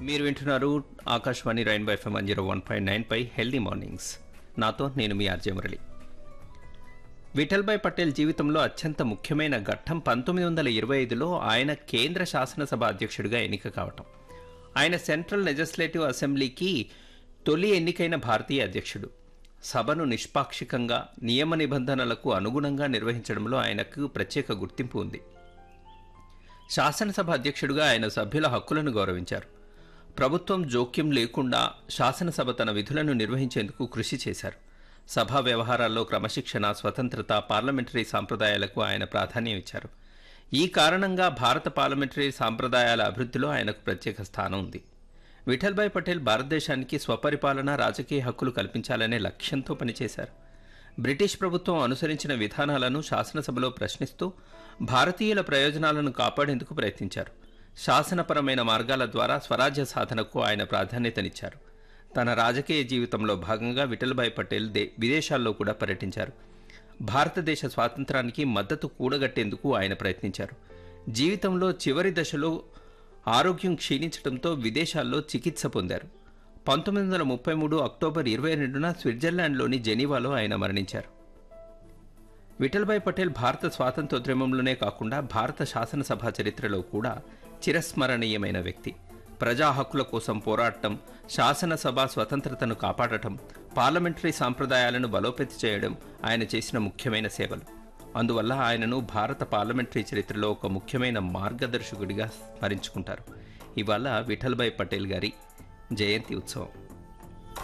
మీరు వింటున్నారు Akashvani rainbow FM 101.9 పై healthy mornings. నాతో నేను మీ ఆర్జే మురళి. విఠల్భాయ్ పటేల్ జీవితంలో అత్యంత ముఖ్యమైన ఘట్టం 1925లో ఆయన కేంద్ర శాసనసభ అధ్యక్షుడిగా ఎన్నిక కావటం. ఆయన సెంట్రల్ లెజిస్లేటివ్ అసెంబ్లీకి తొలి ఎన్నికైన భారతీయ అధ్యక్షుడు. సభను నిష్పాక్షికంగా నియమ నిబంధనలకు అనుగుణంగా నిర్వహించడంలో ఆయనకు ప్రత్యేక గుర్తింపు ఉంది. శాసనసభ అధ్యక్షుడిగా ఆయన సభ్యుల హక్కులను గౌరవించారు. ప్రభుత్వం జోక్యం లేకుండా శాసనసభ తన విధులను నిర్వహించేందుకు కృషి చేశారు. సభా వ్యవహారాల్లో క్రమశిక్షణ, స్వతంత్రత, పార్లమెంటరీ సాంప్రదాయాలకు ఆయన ప్రాధాన్యం ఇచ్చారు. ఈ కారణంగా భారత పార్లమెంటరీ సాంప్రదాయాల అభివృద్ధిలో ఆయనకు ప్రత్యేక స్థానం ఉంది. విఠల్భాయ్ పటేల్ భారతదేశానికి స్వపరిపాలన, రాజకీయ హక్కులు కల్పించాలనే లక్ష్యంతో పనిచేశారు. బ్రిటిష్ ప్రభుత్వం అనుసరించిన విధానాలను శాసనసభలో ప్రశ్నిస్తూ భారతీయుల ప్రయోజనాలను కాపాడేందుకు ప్రయత్నించారు. శాసనపరమైన మార్గాల ద్వారా స్వరాజ్య సాధనకు ఆయన ప్రాధాన్యతనిచ్చారు. తన రాజకీయ జీవితంలో భాగంగా విఠల్భాయ్ పటేల్ విదేశాల్లో కూడా పర్యటించారు. భారతదేశ స్వాతంత్రానికి మద్దతు కూడగట్టేందుకు ఆయన ప్రయత్నించారు. జీవితంలో చివరి దశలో ఆరోగ్యం క్షీణించడంతో విదేశాల్లో చికిత్స పొందారు. 1933 అక్టోబర్ 22న స్విట్జర్లాండ్లోని జెనీవాలో ఆయన మరణించారు. విఠల్భాయ్ పటేల్ భారత స్వాతంత్ర్యోద్యమంలోనే కాకుండా భారత శాసనసభ చరిత్రలో కూడా చిరస్మరణీయమైన వ్యక్తి. ప్రజా హక్కుల కోసం పోరాటం, శాసనసభ స్వతంత్రతను కాపాడటం, పార్లమెంటరీ సాంప్రదాయాలను బలోపేతం చేయడం ఆయన చేసిన ముఖ్యమైన సేవలు. అందువల్ల ఆయనను భారత పార్లమెంటరీ చరిత్రలో ఒక ముఖ్యమైన మార్గదర్శకుడిగా స్మరించుకుంటారు. ఇవాళ విఠల్భాయ్ పటేల్ గారి జయంతి ఉత్సవం.